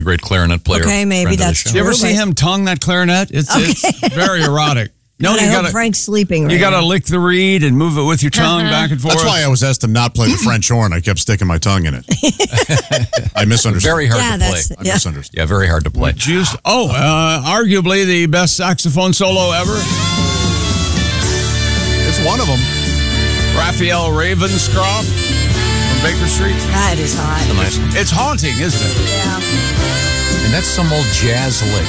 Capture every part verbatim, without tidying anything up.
Great clarinet player. Okay, maybe that's true. Did you ever see him tongue that clarinet? It's, Okay. it's very erotic. No, And you I hope gotta, Frank's sleeping right you got to now. lick the reed and move it with your tongue Uh-huh. back and forth. That's why I was asked to not play the French horn. I kept sticking my tongue in it. I misunderstood. Very hard Yeah, to that's- play. I yeah. misunderstood. Yeah, very hard to play. Juiced. Oh, uh, arguably the best saxophone solo ever. It's one of them. Raphael Ravenscroft from Baker Street. That is hot. Nice. It's haunting, isn't it? Yeah. And that's some old jazz lick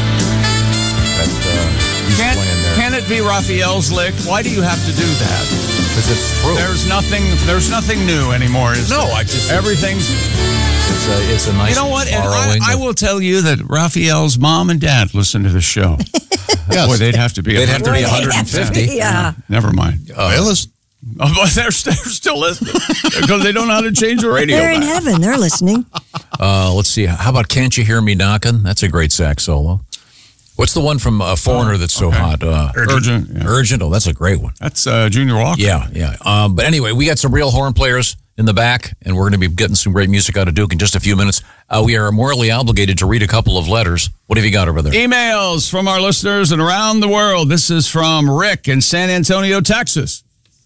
that uh, he's Can't, playing there. can it be Raphael's lick? Why do you have to do that? Because it's true. There's nothing. There's nothing new anymore. Is No, there? I just- everything's. It's a, it's a nice You know what? And I, borrowing I of- will tell you that Raphael's mom and dad listen to the show. Yes. Boy, they'd have to be. They'd have to be Boy, one they have to hundred fifty. be, Yeah. Never mind. Hey, listen. Oh, but they're, they're still listening because they don't know how to change the radio. They're in back. heaven. They're listening. Uh, let's see. How about Can't You Hear Me Knockin'? That's a great sax solo. What's the one from uh, Foreigner that's so okay. hot? Uh, Urgent. Yeah. Urgent. Oh, that's a great one. That's uh, Junior Walker. Yeah, yeah. Um, but anyway, we got some real horn players in the back, and we're going to be getting some great music out of Duke in just a few minutes. Uh, we are morally obligated to read a couple of letters. What have you got over there? Emails from our listeners and around the world. This is from Rick in San Antonio, Texas.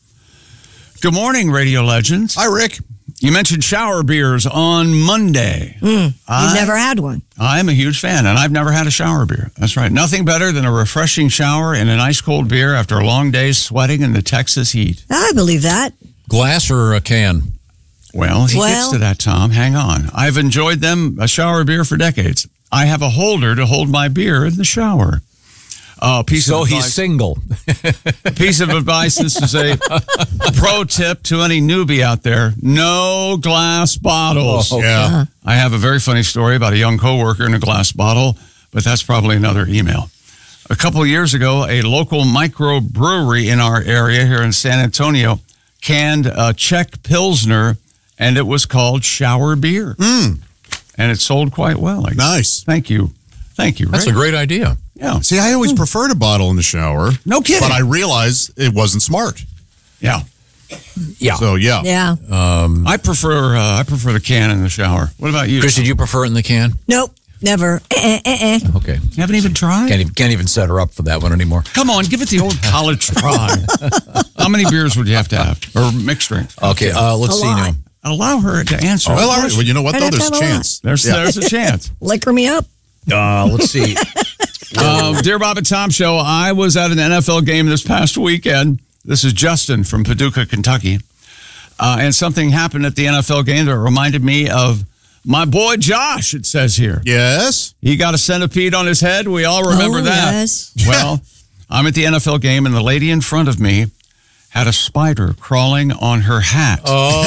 Good morning, Radio Legends. Hi, Rick. You mentioned shower beers on Monday. You've I- never had one. I'm a huge fan, and I've never had a shower beer. That's right. Nothing better than a refreshing shower and an ice cold beer after a long day sweating in the Texas heat. I believe that. Glass or a can? Well, he Well- gets to that, Tom. Hang on. I've enjoyed them, a shower beer, for decades. I have a holder to hold my beer in the shower. Uh, piece So of he's advice, single. a piece of advice. This is a pro tip to any newbie out there: no glass bottles. Oh, Yeah. I have a very funny story about a young coworker in a glass bottle, but that's probably another email. A couple of years ago, a local microbrewery in our area here in San Antonio canned a Czech Pilsner, and it was called shower beer. Mm. And it sold quite well. I guess. Nice. Thank you. Thank you, Rick. That's a great idea. Yeah. See, I always preferred a bottle in the shower. No kidding. But I realized it wasn't smart. Yeah. Yeah. So, yeah. Yeah. I prefer uh, I prefer the can in the shower. What about you? Chris, did you prefer it in the can? Nope. Never. Eh, eh, eh. Okay. You haven't even tried? Can't even, can't even set her up for that one anymore. Come on, give it the old college try. How many beers would you have to have? Or mixed drinks? Okay, uh, let's A see lot. now. Allow her to answer. Well, all right. Well, you know what, I'd though? have to There's a have a lot. chance. There's, Yeah. there's a chance. Liquor me up. Uh, let's see. Um, Dear Bob and Tom Show, I was at an N F L game this past weekend. This is Justin from Paducah, Kentucky. Uh, and something happened at the N F L game that reminded me of my boy Josh, it says here. Yes. He got a centipede on his head. We all remember Oh, that. yes. Well, I'm at the N F L game, and the lady in front of me had a spider crawling on her hat.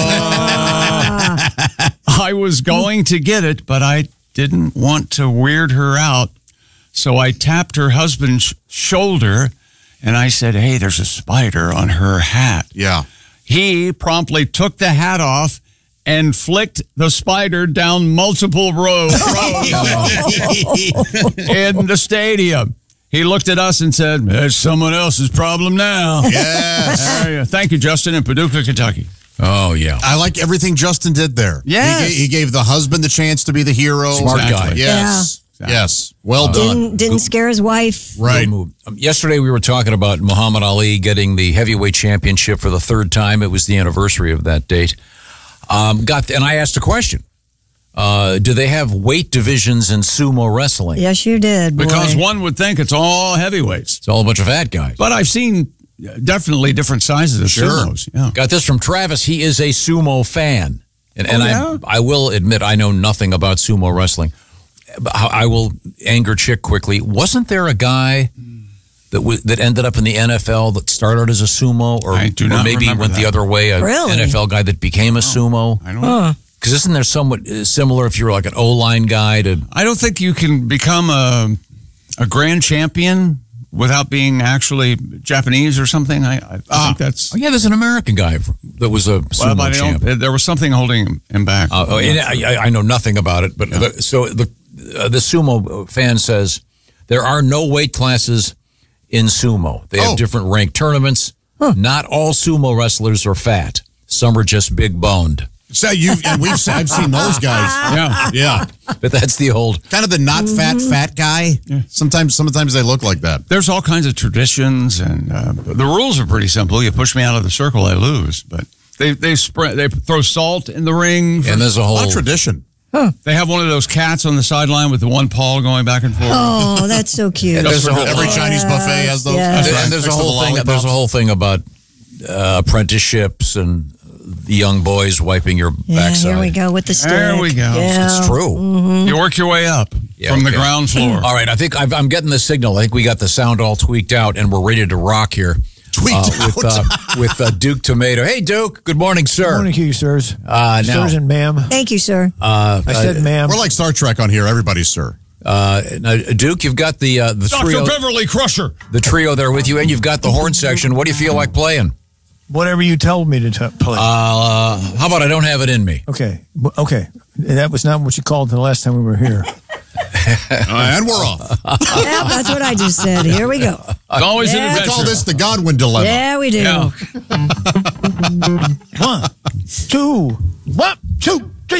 I was going to get it, but I didn't want to weird her out. So I tapped her husband's shoulder, and I said, hey, there's a spider on her hat. Yeah. He promptly took the hat off and flicked the spider down multiple rows in the stadium. He looked at us and said, it's someone else's problem now. Yes. There you- Thank you, Justin, in Paducah, Kentucky. Oh, yeah. I like everything Justin did there. Yes. He gave, he gave the husband the chance to be the hero. Smart guy. Yes. Yeah. Yes. Well done. Didn't didn't scare his wife. Right. Good move. Um, yesterday, we were talking about Muhammad Ali getting the heavyweight championship for the third time. It was the anniversary of that date. Um, got and I asked a question. Uh, do they have weight divisions in sumo wrestling? Yes, you did. Boy. Because one would think it's all heavyweights. It's all a bunch of fat guys. But I've seen definitely different sizes of Sure. sumos. Yeah. Got this from Travis. He is a sumo fan. And, and Oh, yeah? I, I will admit I know nothing about sumo wrestling. But I will anger Chick quickly. Wasn't there a guy that w- that ended up in the N F L that started as a sumo? Or, I do or not maybe remember went the that. other way, an Really? N F L guy that became a sumo? I don't Because isn't there somewhat uh, similar if you're like an O-line guy to... I don't think you can become a a grand champion without being actually Japanese or something. I, I Ah. think that's Oh, yeah, there's an American guy that was a well, sumo but I champ. don't- there was something holding him- him back. Uh, oh, and I, I know nothing about it, but the, so the uh, the sumo fan says there are no weight classes in sumo. They have Oh. different ranked tournaments. Not all sumo wrestlers are fat. Some are just big boned. So you and we've I've seen those guys. Yeah. Yeah. But that's the old. Kind of the not fat fat guy. Sometimes sometimes they look like that. There's all kinds of traditions, and uh, the rules are pretty simple. You push me out of the circle, I lose. But they they spread they throw salt in the ring. And there's a A whole lot of tradition. They have one of those cats on the sideline with the one paw going back and forth. Oh, that's so cute. And there's a whole, Every Chinese buffet has those. Yes. and, That's and there's a Next to the whole thing. lollipops. There's a whole thing about uh, apprenticeships and the young boys wiping your Yeah, backside. here we go with the stick. There we go. Yeah. It's true. You work your way up Yeah, from the okay. ground floor. All right, I think I've, I'm getting the signal. I think we got the sound all tweaked out, and we're ready to rock here. Tweaked uh, with uh, with uh, Duke Tomato. Hey, Duke. Good morning, sir. Good morning to you, sirs. Uh, now, Sirs and ma'am. Thank you, sir. uh, I said ma'am. We're like Star Trek on here. Everybody's sir. uh, now, Duke, you've got the uh, the trio, Doctor Beverly Crusher. the trio there with you, and you've got the horn section. What do you feel like playing? Whatever you tell me to t- play. Uh, how about I don't have it in me? okay. W- Okay. That was not what you called the last time we were here. Uh, and we're off. Yeah, that's what I just said. Here we go. It's always Yeah. an We adventure. call this the Godwin dilemma. Yeah, we do. Yeah. One, two,